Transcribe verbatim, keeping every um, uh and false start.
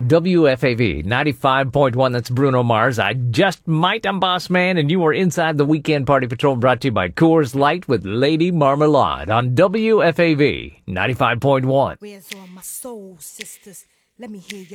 W F A V ninety-five point one. That's Bruno Mars. I just might. I'm Boss Man, and you are inside the Weekend Party Patrol, brought to you by Coors Light with Lady Marmalade on W F A V ninety-five point one. Where's all my soul sisters? Let me hear you.